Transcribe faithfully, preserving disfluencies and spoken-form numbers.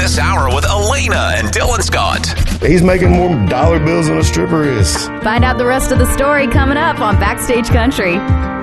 this hour with Elena and Dylan Scott. He's making more dollar bills than a stripper is. Find out the rest of the story coming up on Backstage Country.